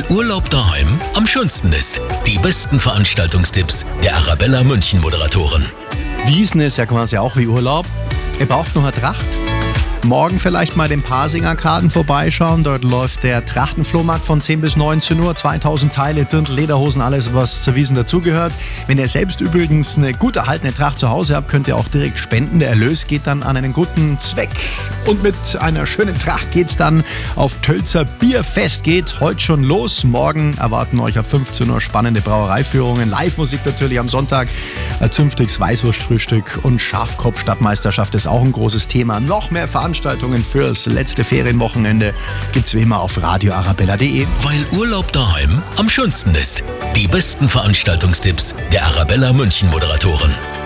Urlaub daheim am schönsten ist. Die besten Veranstaltungstipps der Arabella München Moderatoren. Wiesn ist ja quasi auch wie Urlaub. Ihr braucht nur eine Tracht. Morgen vielleicht mal den Parsinger-Karten vorbeischauen. Dort läuft der Trachtenflohmarkt von 10 bis 19 Uhr. 2000 Teile, Dirndl, Lederhosen, alles was zur Wiesn dazugehört. Wenn ihr selbst übrigens eine gut erhaltene Tracht zu Hause habt, könnt ihr auch direkt spenden. Der Erlös geht dann an einen guten Zweck. Und mit einer schönen Tracht geht's dann auf Tölzer Bierfest. Geht heute schon los. Morgen erwarten euch ab 15 Uhr spannende Brauereiführungen. Live-Musik natürlich am Sonntag. Ein zünftiges Weißwurstfrühstück und Schafkopf-Stadtmeisterschaft ist auch ein großes Thema. Noch mehr Veranstaltungen fürs letzte Ferienwochenende gibt's wie immer auf radioarabella.de. Weil Urlaub daheim am schönsten ist. Die besten Veranstaltungstipps der Arabella München Moderatoren.